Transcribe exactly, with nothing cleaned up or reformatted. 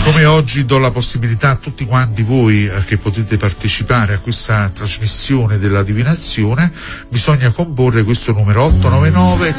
Come oggi do la possibilità a tutti quanti voi eh, che potete partecipare a questa trasmissione della divinazione, bisogna comporre questo numero otto nove nove